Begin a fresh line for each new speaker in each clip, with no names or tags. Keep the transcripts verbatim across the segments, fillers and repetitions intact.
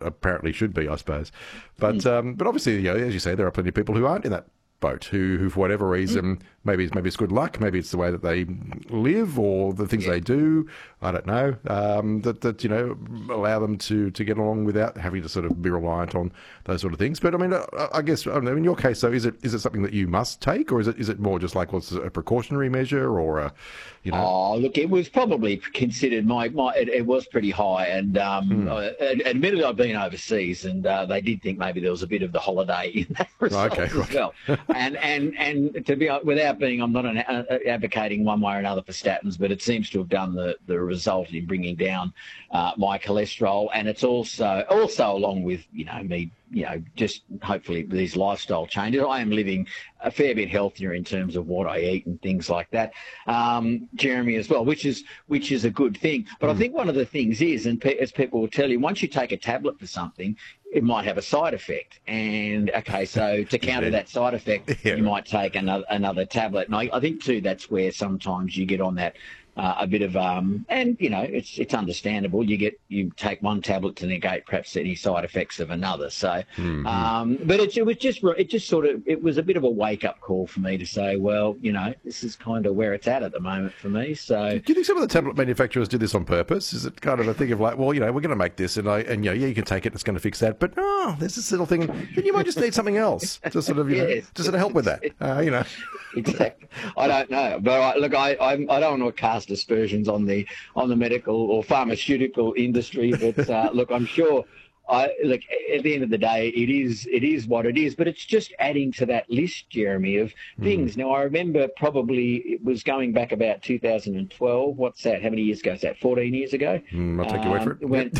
apparently should be, I suppose. But mm. um, but obviously, you know, as you say, there are plenty of people who aren't in that boat, who, who for whatever reason, mm. maybe it's maybe it's good luck, maybe it's the way that they live or the things yeah. they do, I don't know, um, that, that, you know, allow them to, to get along without having to sort of be reliant on those sort of things. But I mean, I, I guess, I mean, in your case, though, is it is it something that you must take, or is it is it more just like what's a precautionary measure, or a, you know?
Oh, look, it was probably considered, my, my it, it was pretty high, and um, mm. uh, admittedly I've been overseas, and uh, they did think maybe there was a bit of the holiday in that result
okay,
as
right.
well. and, and, and to be, without being, I'm not an, uh, advocating one way or another for statins, but it seems to have done the, the result in bringing down uh, my cholesterol, and it's also, also along with, you know, me, you know, just hopefully these lifestyle changes. I am living a fair bit healthier in terms of what I eat and things like that, um, Jeremy, as well, which is which is a good thing. But mm. I think one of the things is, and pe- as people will tell you, once you take a tablet for something, it might have a side effect. And, okay, so to counter yeah. that side effect, yeah. you might take another another tablet. And I, I think, too, that's where sometimes you get on that Uh, a bit of um, and you know it's it's understandable. You get you take one tablet to negate perhaps any side effects of another. So, mm-hmm. um, but it, it was just it just sort of it was a bit of a wake up call for me to say, well, you know, this is kind of where it's at at the moment for me. So,
do you think some of the tablet manufacturers did this on purpose? Is it kind of a thing of like, well, you know, we're going to make this, and I and you know, yeah, you can take it, it's going to fix that, but oh, there's this little thing, and you might just need something else to sort of you yes. know to sort of help with that, uh, you know.
Exactly. I don't know, but I, look, I I, I don't want to cast aspersions on the on the medical or pharmaceutical industry, but uh, look, I'm sure. I look at the end of the day, it is it is what it is, but it's just adding to that list, Jeremy, of things. Mm. Now, I remember probably it was going back about two thousand twelve. What's that? How many years ago is that? fourteen years ago.
Mm, I'll take your word for it.
When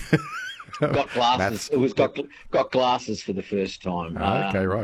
got glasses. It was got got glasses for the first time.
Oh, okay, right.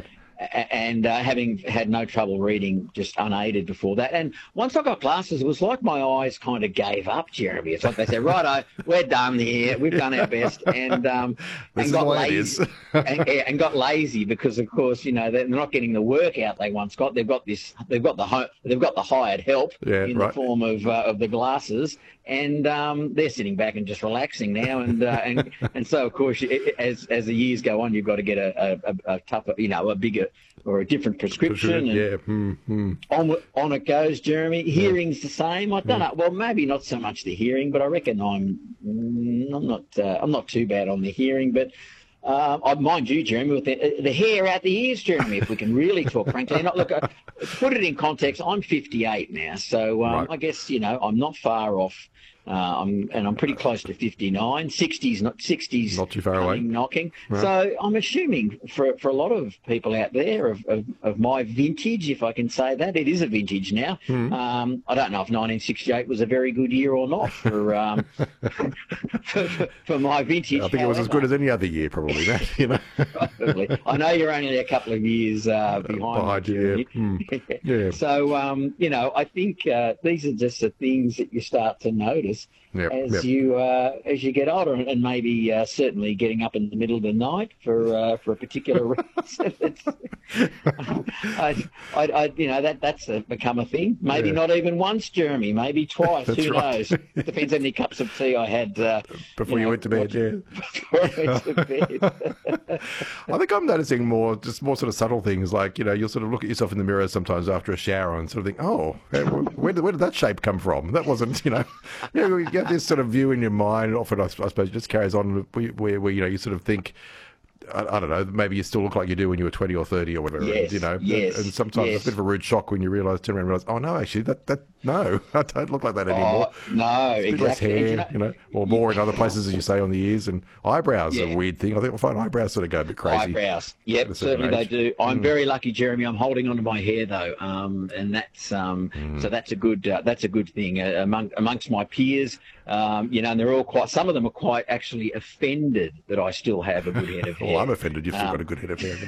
And uh, having had no trouble reading, just unaided before that. And once I got glasses, it was like my eyes kind of gave up, Jeremy. It's like they said, righto, we're done here. We've done our best. And um, and got lazy. and, and got lazy because, of course, you know, they're not getting the work out they once got. They've got this. They've got the ho- They've got the hired help
yeah,
in
right.
the form of uh, of the glasses. And um, they're sitting back and just relaxing now, and uh, and and so of course, as as the years go on, you've got to get a, a, a tougher, you know, a bigger or a different prescription. And
yeah, mm-hmm.
on on it goes, Jeremy. Hearing's the same. I don't know. Well, maybe not so much the hearing, but I reckon I'm I'm not uh, I'm not too bad on the hearing, but. Uh, I mind you, Jeremy, with the, the hair out the ears, Jeremy, if we can really talk frankly. Not, look, uh, to put it in context, I'm fifty-eight now, so um,
right.
I guess, you know, I'm not far off. Uh, I'm, and I'm pretty close to fifty-nine, sixties, not sixties,
not too far away,
knocking.
Right.
So I'm assuming for for a lot of people out there of, of, of my vintage, if I can say that, it is a vintage now.
Mm.
Um, I don't know if nineteen sixty-eight was a very good year or not for um, for, for, for my vintage.
I think However, it was as good as any other year, probably. That you know.
Probably. I know you're only a couple of years uh, behind.
Behind you, yeah. Mm. yeah.
So um, you know, I think uh, these are just the things that you start to notice.
Yep,
as
yep.
you uh, as you get older, and maybe uh, certainly getting up in the middle of the night for uh, for a particular reason. It's, I, I, I, you know that that's a, become a thing. Maybe
yeah.
not even once, Jeremy. Maybe twice. Who
right.
knows? Depends how many cups of tea I had uh,
before you, know,
you
went to bed. Yeah.
Before I went to bed.
I think I'm noticing more, just more sort of subtle things. Like you know, you'll sort of look at yourself in the mirror sometimes after a shower and sort of think, oh, where did where did that shape come from? That wasn't, you know, you know, you get this sort of view in your mind. Often, I suppose, it just carries on where, where, where you know you sort of think, I, I don't know, maybe you still look like you do when you were twenty or thirty or whatever.
Yes,
and, you know,
yes,
and, and sometimes
yes.
it's a bit of a rude shock when you realise, turn around and realise, oh no, actually, that that no, I don't look like that anymore.
Oh, no,
it's a bit
exactly.
less hair, you know, you know, or more in other places, as you say, on the ears, and eyebrows
yeah.
are a weird thing. I think I find eyebrows sort of go a bit crazy.
Eyebrows, yep, certainly they do. I'm mm. very lucky, Jeremy. I'm holding on to my hair though, um, and that's um, mm. so that's a good uh, that's a good thing uh, among amongst my peers. Um, you know, and they're all quite. Some of them are quite actually offended that I still have a good head of hair.
Well, I'm offended. You've still
um,
got a good head of hair.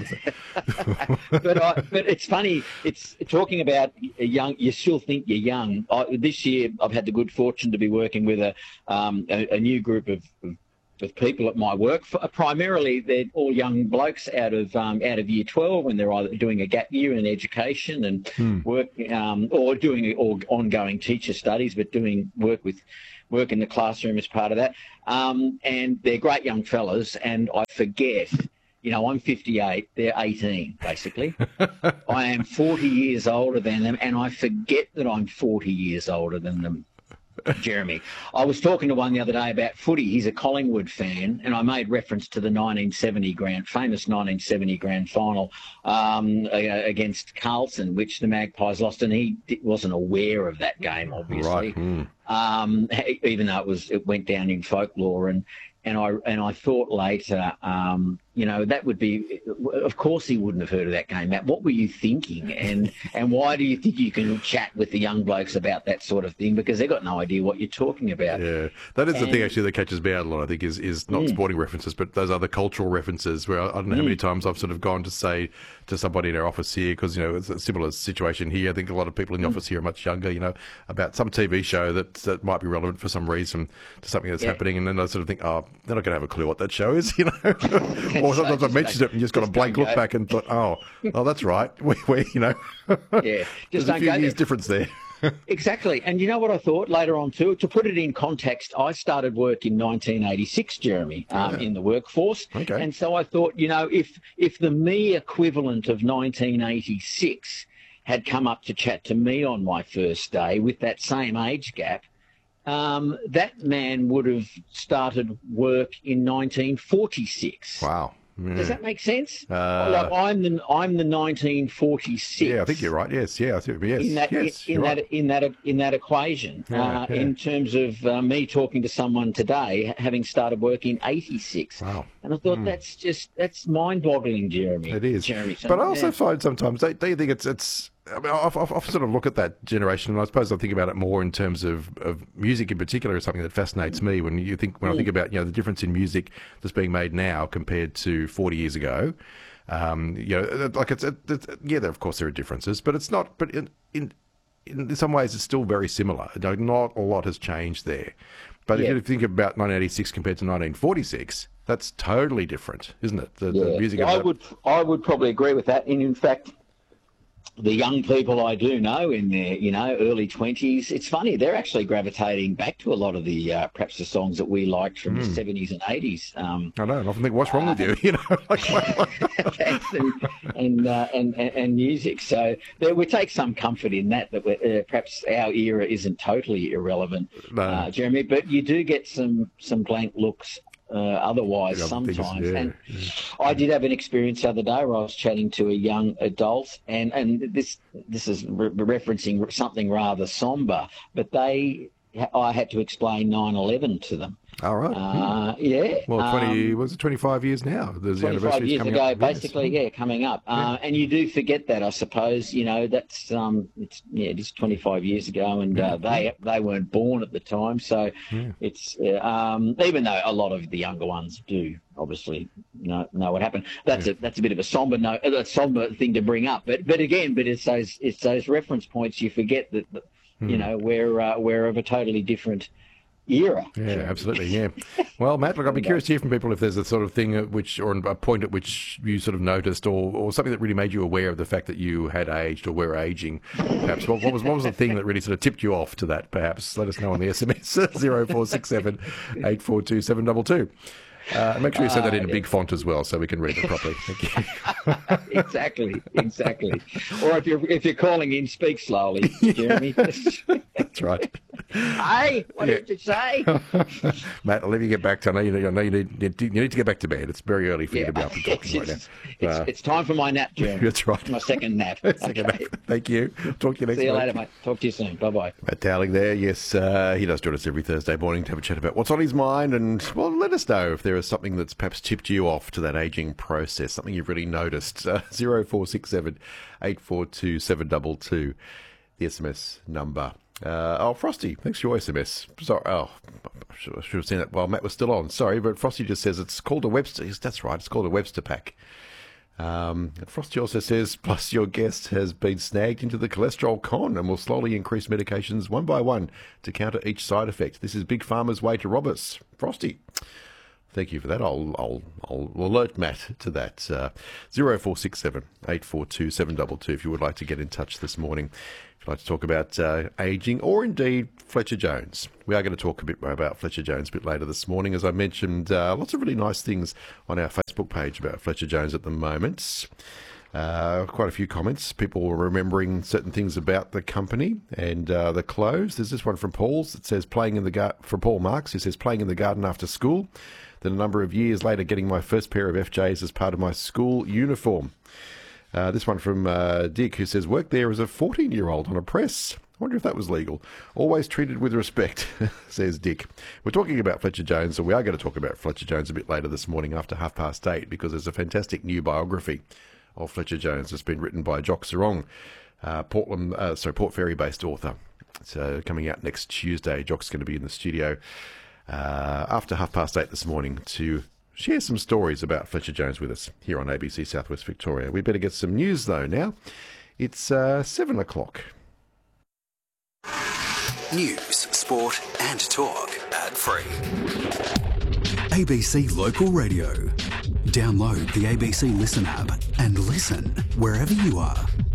but I, but it's funny. It's talking about a young. You still think you're young. I, this year, I've had the good fortune to be working with a um, a, a new group of, of with people at my work. For, primarily, they're all young blokes out of um, out of year twelve, when they're either doing a gap year in education and
Hmm.
work, um, or doing or ongoing teacher studies, but doing work with work in the classroom as part of that. Um, and they're great young fellas, and I forget. You know, I'm fifty-eight, they're eighteen, basically. I am forty years older than them, and I forget that I'm forty years older than them, Jeremy. I was talking to one the other day about footy. He's a Collingwood fan, and I made reference to the nineteen seventy grand, famous nineteen seventy grand final um, against Carlton, which the Magpies lost, and he wasn't aware of that game, obviously.
Right. Mm.
Um, even though it was, it went down in folklore, and and I and I thought later, um, you know, that would be, of course he wouldn't have heard of that game, Matt. What were you thinking? And and why do you think you can chat with the young blokes about that sort of thing? Because they've got no idea what you're talking about.
Yeah, that is
and,
the thing actually that catches me out a lot, I think, is, is not
mm.
sporting references, but those other cultural references where I, I don't know how
Mm.
many times I've sort of gone to say to somebody in our office here, because, you know, it's a similar situation here. I think a lot of people in the
Mm.
office here are much younger, you know, about some T V show that, that might be relevant for some reason to something that's
Yeah.
happening. And then I sort of think, oh, they're not going to have a clue what that show is, you know. Or sometimes
So
I've mentioned it and just got a
just
blank
don't
look
go.
back and thought, oh, oh, that's right. We, we you know,
Yeah,
there's
just
a
don't
few
go
years
there.
difference there.
Exactly. And you know what I thought later on too? To put it in context, I started work in nineteen eighty-six, Jeremy, um,
Yeah.
in the workforce.
Okay.
And so I thought, you know, if if the me equivalent of nineteen eighty-six had come up to chat to me on my first day with that same age gap, um, that man would have started work in nineteen forty-six.
Wow. Yeah.
Does that make sense?
Uh,
like I'm the I'm the nineteen forty-six.
Yeah, I think you're right. Yes, yeah, I think yes,
in that
yes,
in,
you're
that
right.
in that in that equation.
Yeah,
uh,
yeah.
In terms of uh, me talking to someone today, having started work in eighty-six,
Wow.
and I thought that's just that's mind-boggling, Jeremy.
It is,
Jeremy. So,
but I also
yeah.
find sometimes they, they think it's it's. I mean, I often sort of look at that generation, and I suppose I think about it more in terms of, of music in particular, is something that fascinates me. When you think when I think about, you know, the difference in music that's being made now compared to forty years ago. Um, you know, like it's, it's yeah, of course there are differences, but it's not. But in in in some ways, it's still very similar. Like, not a lot has changed there. But
Yeah.
if you think about nineteen eighty-six compared to nineteen forty-six, that's totally different, isn't it? The, the
Yeah.
music.
I
of that-
would I would probably agree with that. And in fact, the young people I do know in their, you know, early twenties, it's funny, they're actually gravitating back to a lot of the, uh, perhaps the songs that we liked from
Hmm.
the seventies and eighties. Um,
I know, and I often think, what's wrong with you? You know, like,
and and, uh, and and and music. So there, we take some comfort in that. That we're, uh, perhaps our era isn't totally irrelevant,
No.
uh, Jeremy. But you do get some some blank looks. Uh, otherwise,
Yeah, I think it's-
sometimes,
yeah,
and
yeah.
I did have an experience the other day where I was chatting to a young adult, and and this this is re- referencing something rather somber, but they I had to explain nine eleven to them.
all right.
Uh, yeah.
Well, twenty
um,
was it twenty-five years now? There's the
twenty-five
anniversary's
years
coming
ago,
up. Yes.
basically, yeah, coming up. Uh, and you do forget that, I suppose. You know, that's um, it's yeah, it is twenty-five years ago, and uh, they they weren't born at the time, so
Yeah.
it's uh, um, even though a lot of the younger ones do obviously know, know what happened. That's a that's a bit of a somber note, a somber thing to bring up. But but again, but it's those it's those reference points you forget that, that you know we're uh, we're of a totally different era.
Yeah, absolutely. Yeah. Well, Matt, look, I'd be curious to hear from people if there's a sort of thing at which, or a point at which you sort of noticed, or, or something that really made you aware of the fact that you had aged or were aging. Perhaps what, what was what was the thing that really sort of tipped you off to that? Perhaps let us know on the S M S zero four six seven eight four two seven two two. Uh, and make sure you say that in a big font as well, so we can read it properly. Thank you.
exactly, exactly. Or if you're if you're calling in, speak slowly, Jeremy.
That's right.
Hey, what
Yeah.
did you say?
Matt, I'll let you get back to. I know you, I know you need you need to get back to bed. It's very early for you to be up and talking right now.
it's, it's,
Uh,
it's time for my nap, Jeremy.
That's right.
My second nap.
Second
Okay.
nap. Thank you. Talk to you next
See you
week.
later, mate. Talk to you soon. Bye bye.
Matt Dowling there. Yes, uh, he does join us every Thursday morning to have a chat about what's on his mind, and well, let us know if there is something that's perhaps tipped you off to that ageing process, something you've really noticed. Uh, zero four six seven eight four two seven two two, the S M S number. Uh, oh, Frosty, thanks for your S M S. Sorry, oh, I should, I should have seen that while Matt was still on. Sorry, but Frosty just says it's called a Webster. Yes, that's right, it's called a Webster pack. Um, and Frosty also says, plus your guest has been snagged into the cholesterol con and will slowly increase medications one by one to counter each side effect. This is Big Pharma's way to rob us. Frosty. Thank you for that. I'll I'll, I'll alert Matt to that. Uh, zero four six seven, eight four two, seven two two if you would like to get in touch this morning. If you'd like to talk about uh, ageing or indeed Fletcher Jones. We are going to talk a bit more about Fletcher Jones a bit later this morning. As I mentioned, uh, lots of really nice things on our Facebook page about Fletcher Jones at the moment. Uh, quite a few comments. People were remembering certain things about the company and uh, the clothes. There's this one from Paul's that says, playing in the gar- from Paul Marks, who says, playing in the garden after school. Then a number of years later, getting my first pair of F Js as part of my school uniform. Uh, this one from uh, Dick, who says, worked there as a fourteen-year-old on a press. I wonder if that was legal. Always treated with respect, says Dick. We're talking about Fletcher Jones, so we are going to talk about Fletcher Jones a bit later this morning after half past eight, because there's a fantastic new biography of Fletcher Jones that's been written by Jock Sarong, uh, Portland, uh, sorry, Port Fairy-based author. It's uh, coming out next Tuesday. Jock's going to be in the studio uh, after half past eight this morning to share some stories about Fletcher Jones with us here on A B C Southwest Victoria. We better get some news, though, now. It's uh, seven o'clock.
News, sport and talk. Ad-free. A B C Local Radio. Download the A B C Listen app and listen wherever you are.